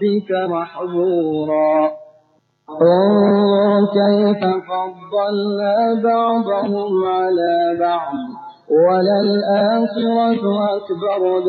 ربك محظورا انظر كيف فضلنا بعضهم على بعض وللآخرة أكبر